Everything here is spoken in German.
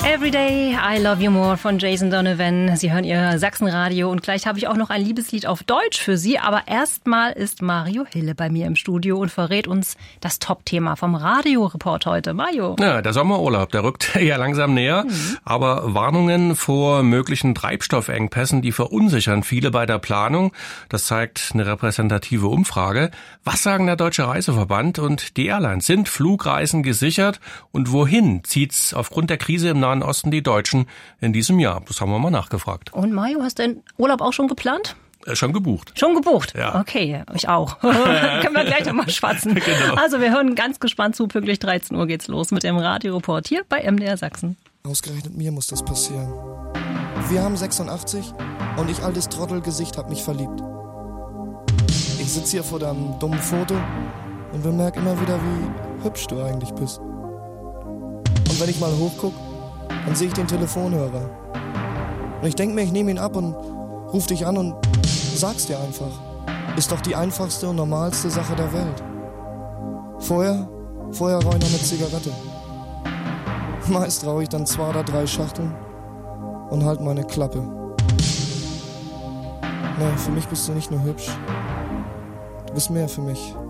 Everyday I Love You More von Jason Donovan. Sie hören Ihr Sachsenradio und gleich habe ich auch noch ein Liebeslied auf Deutsch für Sie. Aber erstmal ist Mario Hille bei mir im Studio und verrät uns das Top-Thema vom Radioreport heute. Mario. Ja, der Sommerurlaub, der rückt ja langsam näher. Aber Warnungen vor möglichen Treibstoffengpässen, die verunsichern viele bei der Planung. Das zeigt eine repräsentative Umfrage. Was sagen der Deutsche Reiseverband und die Airlines? Sind Flugreisen gesichert? Und wohin zieht's aufgrund der Krise im Nahen Osten die Deutschen in diesem Jahr? Das haben wir mal nachgefragt. Und Mario, hast du den Urlaub auch schon geplant? Schon gebucht. Schon gebucht? Ja. Okay, ich auch. Können wir gleich nochmal schwatzen. Genau. Also wir hören ganz gespannt zu. Pünktlich 13 Uhr geht's los mit dem Radioreport hier bei MDR Sachsen. Ausgerechnet mir muss das passieren. Wir haben 86 und ich, altes Trottelgesicht, hab mich verliebt. Ich sitz hier vor deinem dummen Foto und bemerk immer wieder, wie hübsch du eigentlich bist. Und wenn ich mal hochguck, dann sehe ich den Telefonhörer. Und ich denk mir, ich nehme ihn ab und ruf dich an und sag's dir einfach. Ist doch die einfachste und normalste Sache der Welt. Vorher rauche ich noch eine Zigarette. Meist rauche ich dann 2 oder 3 Schachteln und halt meine Klappe. Nee, für mich bist du nicht nur hübsch. Du bist mehr für mich.